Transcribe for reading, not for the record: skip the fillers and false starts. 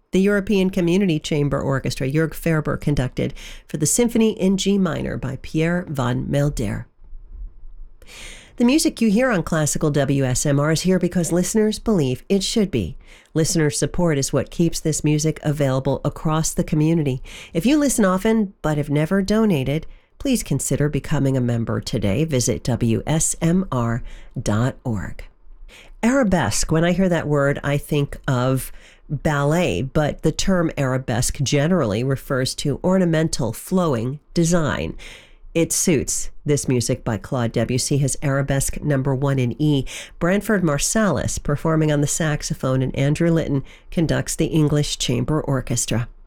The European Community Chamber Orchestra, Jörg Ferber conducted for the Symphony in G minor by Pierre van Melder. The music you hear on Classical WSMR is here because listeners believe it should be. Listener support is what keeps this music available across the community. If you listen often but have never donated, please consider becoming a member today. Visit WSMR.org. Arabesque, when I hear that word, I think of ballet, but the term arabesque generally refers to ornamental, flowing design. It suits this music by Claude Debussy, his Arabesque No. 1 in E. Branford Marsalis, performing on the saxophone, and Andrew Litton conducts the English Chamber Orchestra.